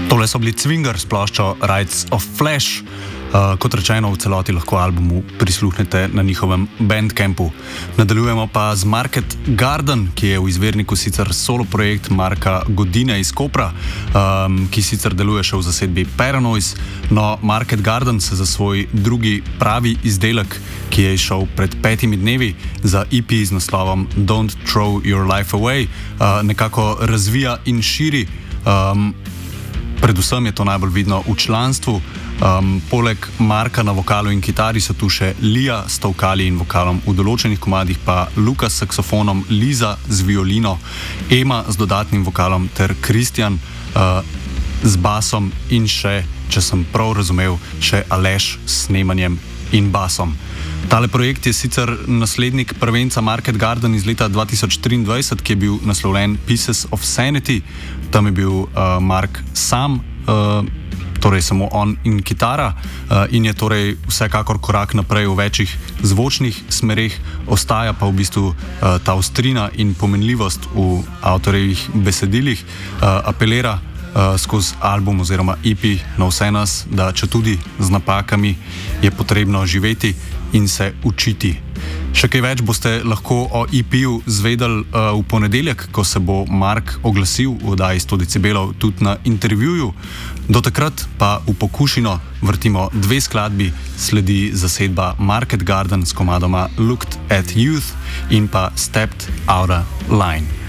Tole so bili Cvinger s ploščo Rights of Flash. Kot rečeno, v celoti lahko albumu prisluhnete na njihovem Bandcampu. Nadaljujemo pa z Market Garden, ki je v izvirniku sicer solo projekt Marka Godine iz Kopra, ki sicer deluje še v zasedbi Paranoise, no Market Garden se za svoj drugi pravi izdelek, ki je izšel pred 5 dnevi za EP z naslovom Don't Throw Your Life Away, nekako razvija in širi. Predvsem je to najbolj vidno v članstvu. Poleg Marka na vokalu in kitari so tu še Lija s vokali in vokalom v določenih komadih, pa Luka s saksofonom, Liza z violino, Ema z dodatnim vokalom ter Kristjan z basom in še, če sem prav razumel, še Aleš s snemanjem in basom. Tale projekt je sicer naslednik prvenca Market Garden iz leta 2023, ki je bil naslovljen Pieces of Sanity. Tam je bil Mark sam, torej samo on in kitara, in je torej vsekakor korak naprej v večjih zvočnih smereh, ostaja pa v bistvu ta ostrina in pomenljivost v avtorjevih besedilih, apelira skozi album oziroma EP na vse nas, da če tudi z napakami je potrebno živeti in se učiti. Še kaj več boste lahko o EP-ju zvedeli v ponedeljek, ko se bo Mark oglasil v oddaji 100 decibelov tudi na intervjuju. Do takrat pa v pokušino vrtimo 2 skladbi, sledi zasedba Market Garden s komadoma Looked at Youth in pa Stepped Outta Line.